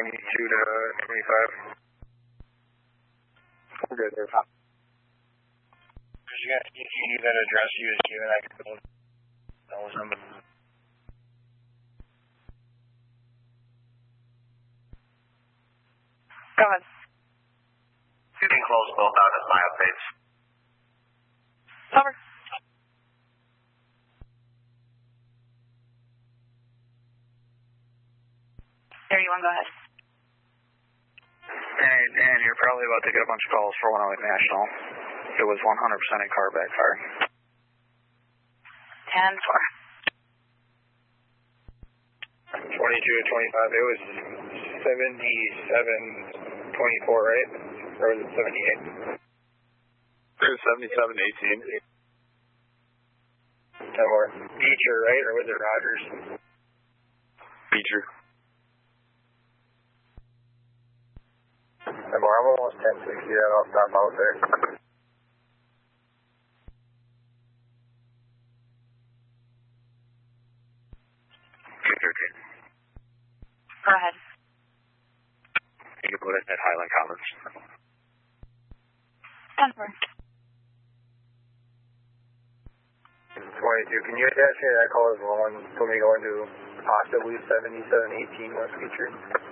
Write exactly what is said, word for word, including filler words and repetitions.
twenty-two to twenty-five. We're good there. You guys, if you knew that address you was given, I could build those numbers. Go ahead. You can close both out at my updates. Over. thirty-one, go ahead. Hey, Dan, you're probably about to get a bunch of calls for one oh eight National. It was one hundred percent in car backfire. ten four. twenty-two to twenty-five, it was seventy-seven twenty-four, right? Or was it seventy-eight? It was seventy-seven eighteen. Or Beecher, right? Or was it Rogers? Beecher. I'm almost ten sixty, I'll stop out there. two thirteen. Go ahead. You can put it at Highland Commons. ten four. twenty-two, can you attach me that call as well and put me going to possibly seventy-seven eighteen West Beecher?